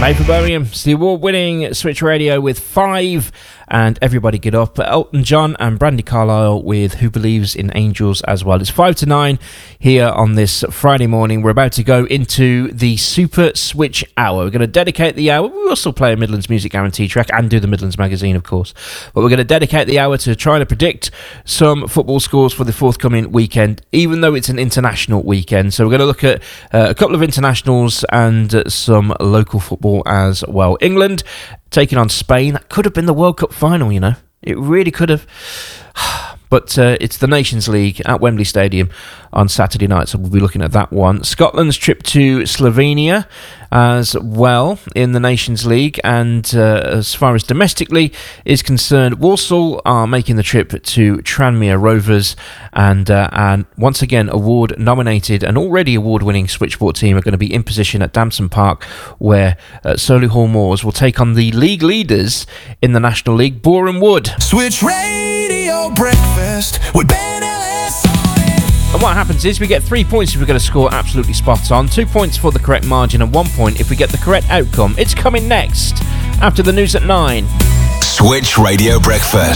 Play for Birmingham. It's the award-winning Switch Radio with 5 and Everybody Get Up. Elton John and Brandy Carlisle with Who Believes in Angels as well. It's 5 to 9 here on this Friday morning. We're about to go into the Super Switch Hour. We're going to dedicate the hour. We will still play a Midlands Music Guarantee track and do the Midlands Magazine, of course. But we're going to dedicate the hour to trying to predict some football scores for the forthcoming weekend, even though it's an international weekend. So we're going to look at a couple of internationals and some local football as well. England taking on Spain. That could have been the World Cup final, you know. It really could have. But it's the Nations League at Wembley Stadium on Saturday night, so we'll be looking at that one. Scotland's trip to Slovenia as well in the Nations League, and as far as domestically is concerned, Walsall are making the trip to Tranmere Rovers, and once again, award-nominated and already award-winning Switchboard team are going to be in position at Damson Park, where Solihull Moors will take on the league leaders in the National League, Boreham Wood. Switch Radio Breakfast with Ben Ellis. And what happens is we get 3 points if we're going to score absolutely spot on, 2 points for the correct margin, and 1 point if we get the correct outcome. It's coming next after the news at 9. Switch Radio Breakfast.